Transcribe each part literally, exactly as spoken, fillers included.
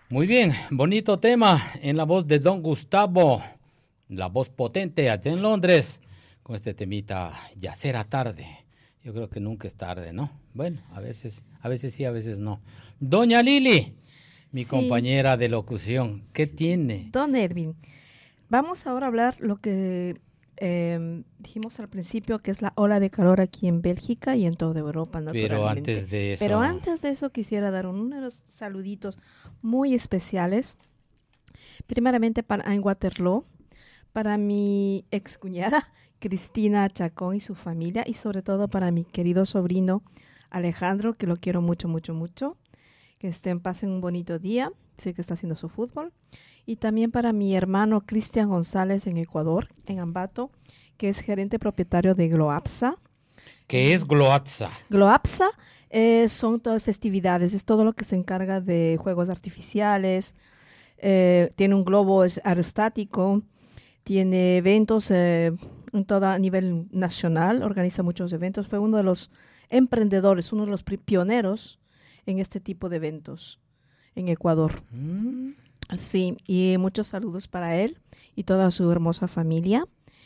Muy bien, bonito tema en la voz de Don Gustavo, la voz potente allá en Londres, con este temita, ya será tarde. Yo creo que nunca es tarde, ¿no? Bueno, a veces, a veces sí, a veces no. Doña Lili, mi Sí, compañera de locución, ¿qué tiene? don Edwin, vamos ahora a hablar lo que eh, dijimos al principio, que es la ola de calor aquí en Bélgica y en toda Europa, Pero naturalmente. antes de Pero eso, antes de eso quisiera dar unos saluditos muy especiales, primeramente para en Waterloo, para mi excuñada Cristina Chacón y su familia, y sobre todo para mi querido sobrino Alejandro, que lo quiero mucho, mucho, mucho. Que estén, pasen un bonito día, sé que está haciendo su fútbol. Y también para mi hermano Cristian González en Ecuador, en Ambato, que es gerente propietario de Gloapsa. ¿qué es Gloatza? Gloapsa eh, son todas festividades, es todo lo que se encarga de juegos artificiales, eh, tiene un globo es- aerostático, tiene eventos eh, en todo a nivel nacional, organiza muchos eventos, fue uno de los emprendedores, uno de los pri- pioneros en este tipo de eventos en Ecuador. Mm, Sí, y muchos saludos para él y toda su hermosa familia.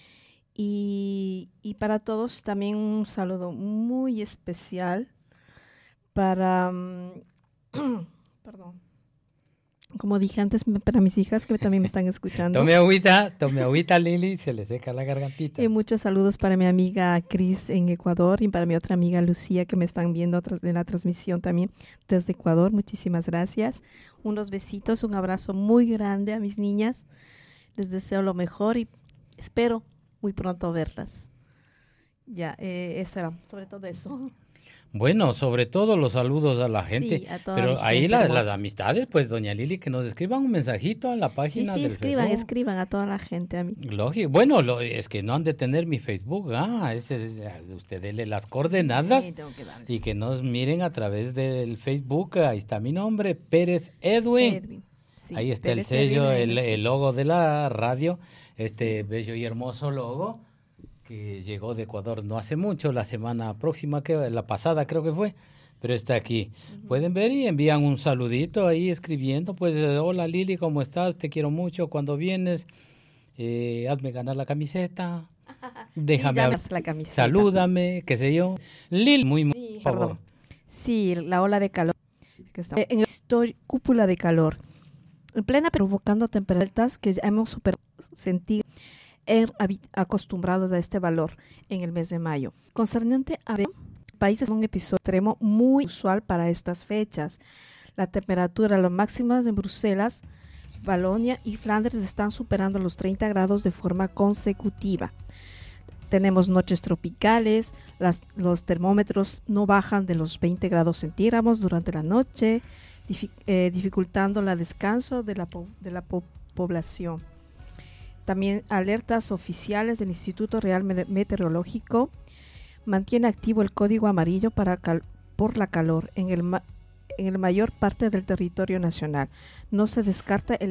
Y, y para todos también un saludo muy especial para, mm, perdón, como dije antes, m- para mis hijas que también me están escuchando. Tome agüita, tome agüita, Lili, se le seca la gargantita. Y muchos saludos para mi amiga Cris en Ecuador y para mi otra amiga Lucía que me están viendo tras- en la transmisión también desde Ecuador. Muchísimas gracias. Unos besitos, un abrazo muy grande a mis niñas. Les deseo lo mejor y espero muy pronto verlas. Ya, eh, eso era, sobre todo eso. Bueno, sobre todo los saludos a la gente, Sí, a toda mi pero ahí gente la- las hermosa. amistades, pues doña Lili, que nos escriban un mensajito en la Sí, página sí, del escriban, Facebook. escriban a toda la gente, a mí. Lógico, bueno, lo, es que no han de tener mi Facebook, ah, ese es, eh, usted dele las coordenadas Sí, tengo que darles. y que nos miren a través del Facebook, ahí está mi nombre, Pérez Edwin, Edwin. Sí, ahí está el Pérez Edwin, sello, ahí el, lo estoy. el logo de la radio, este bello y hermoso logo que llegó de Ecuador no hace mucho, la semana próxima, que la pasada creo que fue, pero está aquí. Ujú. Pueden ver y envían un saludito ahí escribiendo, pues, eh, hola Lili, ¿cómo estás? Te quiero mucho, cuando vienes, eh, hazme ganar la camiseta, déjame Sí, ya me hablar, hace la camiseta. salúdame, qué sé yo. Lili, muy, muy, Sí, por favor. perdón. Sí, la ola de calor que está en la histori- cúpula de calor, en plena provocando temperaturas altas que ya hemos super sentido er- habi- acostumbrados a este valor en el mes de mayo. Concerniente a ver- países, un episodio extremo muy usual para estas fechas. La temperatura, las máximas en Bruselas, Valonia y Flandes están superando los treinta grados de forma consecutiva. Tenemos noches tropicales, las, los termómetros no bajan de los veinte grados centígrados durante la noche, difi- eh, dificultando el descanso de la, po- de la po- población. También alertas oficiales del Instituto Real Me- Meteorológico mantiene activo el código amarillo para cal- por la calor en el, ma- en el mayor parte del territorio nacional. No se descarta el